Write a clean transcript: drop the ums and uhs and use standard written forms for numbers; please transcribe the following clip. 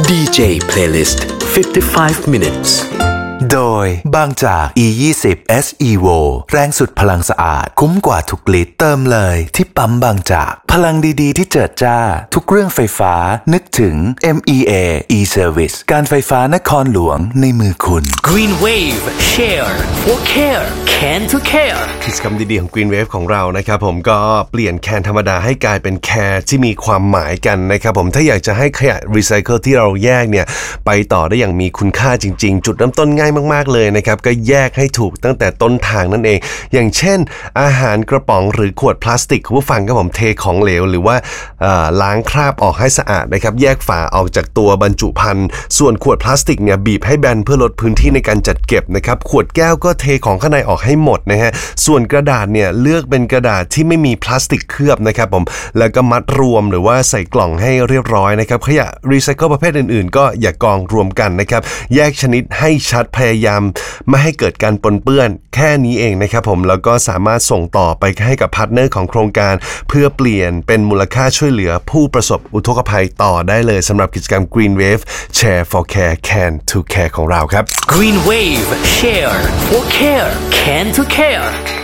DJ Playlist 55 minutes โดยบางจาก E20 SEVO แรงสุดพลังสะอาดคุ้มกว่าทุกลิตรเติมเลยที่ปั๊มบางจากพลังดีๆที่เจิดจ้าทุกเรื่องไฟฟ้านึกถึง MEA E-Service การไฟฟ้านครหลวงในมือคุณ Green Wave Share for Care Can to Care กิจกรรมดีๆของ Green Wave ของเรานะครับผมก็เปลี่ยนแคนธรรมดาให้กลายเป็นแคร์ที่มีความหมายกันนะครับผมถ้าอยากจะให้ขยะรีไซเคิลที่เราแยกเนี่ยไปต่อได้อย่างมีคุณค่าจริงๆจุดเริ่มต้นง่ายมากๆเลยนะครับก็แยกให้ถูกตั้งแต่ต้นทางนั่นเองอย่างเช่นอาหารกระป๋องหรือขวดพลาสติกคุณผู้ฟังครับผมเทของเหลวหรือว่าล้างคราบออกให้สะอาดนะครับแยกฝาออกจากตัวบรรจุภัณฑ์ส่วนขวดพลาสติกเนี่ยบีบให้แบนเพื่อลดพื้นที่ในการจัดเก็บนะครับขวดแก้วก็เทของข้างในออกให้หมดนะฮะส่วนกระดาษเนี่ยเลือกเป็นกระดาษที่ไม่มีพลาสติกเคลือบนะครับผมแล้วก็มัดรวมหรือว่าใส่กล่องให้เรียบร้อยนะครับขยะรีไซเคิลประเภทอื่นๆก็อย่ากองรวมกันนะครับแยกชนิดให้ชัดพยายามไม่ให้เกิดการปนเปื้อนแค่นี้เองนะครับผมแล้วก็สามารถส่งต่อไปให้กับพาร์ทเนอร์ของโครงการเพื่อเปลี่ยนเป็นมูลค่าช่วยเหลือผู้ประสบอุทกภัยต่อได้เลยสำหรับกิจกรรม Green Wave Share for Care Can to Care ของเราครับ Green Wave Share for Care Can to Care